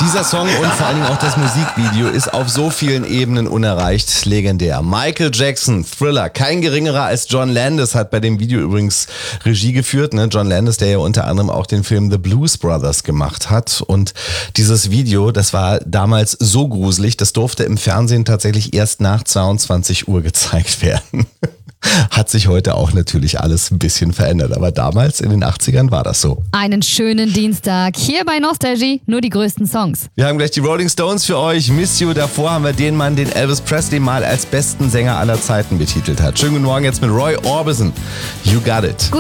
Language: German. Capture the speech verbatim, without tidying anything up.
Dieser Song und vor allen Dingen auch das Musikvideo ist auf so vielen Ebenen unerreicht legendär. Michael Jackson, Thriller, kein geringerer als John Landis hat bei dem Video übrigens Regie geführt. Ne? John Landis, der ja unter anderem auch den Film The Blues Brothers gemacht hat. Und dieses Video, das war damals so gruselig, das durfte im Fernsehen tatsächlich erst nach zweiundzwanzig Uhr gezeigt werden. Hat sich heute auch natürlich alles ein bisschen verändert, aber damals in den achtzigern war das so. Einen schönen Dienstag hier bei Nostalgie, nur die größten Songs. Wir haben gleich die Rolling Stones für euch. Miss You, davor haben wir den Mann, den Elvis Presley mal als besten Sänger aller Zeiten betitelt hat. Schönen guten Morgen jetzt mit Roy Orbison. You Got It.